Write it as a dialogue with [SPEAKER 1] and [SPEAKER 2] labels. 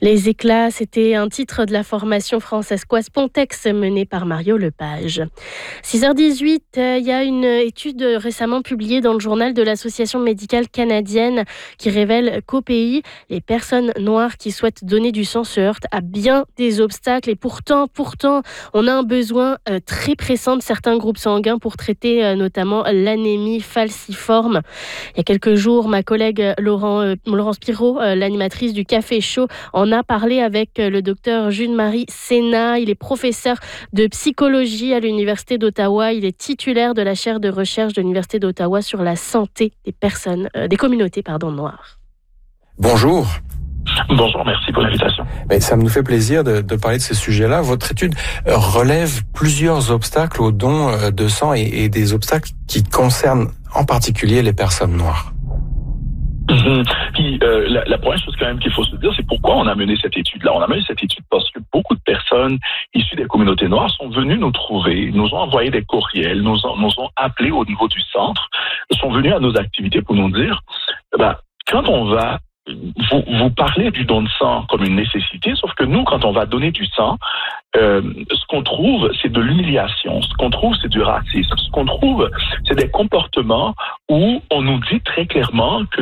[SPEAKER 1] Les éclats, c'était un titre de la formation française Pontex menée par Mario Lepage. 6h18, il y a une étude récemment publiée dans le journal de l'Association médicale canadienne qui révèle qu'au pays, les personnes noires qui souhaitent donner du sang se heurtent à bien des obstacles. Et pourtant, on a un besoin très pressant de certains groupes sanguins pour traiter notamment l'anémie falciforme. Il y a quelques jours, ma collègue Laurence Pirot, l'animatrice du Café Chaud, en a parlé avec le docteur Jules-Marie Sénat. Il est professeur de psychologie à l'Université d'Ottawa. Il est titulaire de la chaire de recherche de l'Université d'Ottawa sur la santé des communautés noires.
[SPEAKER 2] Bonjour.
[SPEAKER 3] Bonjour, merci pour l'invitation.
[SPEAKER 2] Ça me fait plaisir de parler de ces sujets-là. Votre étude relève plusieurs obstacles au don de sang et des obstacles qui concernent en particulier les personnes noires.
[SPEAKER 3] Puis la première chose quand même qu'il faut se dire, c'est pourquoi on a mené cette étude-là. On a mené cette étude parce que beaucoup de personnes issues des communautés noires sont venues nous trouver, nous ont envoyé des courriels, nous ont appelés au niveau du centre, sont venus à nos activités pour nous dire, quand on va vous parlez du don de sang comme une nécessité, sauf que nous, quand on va donner du sang, ce qu'on trouve, c'est de l'humiliation. Ce qu'on trouve, c'est du racisme. Ce qu'on trouve, c'est des comportements où on nous dit très clairement que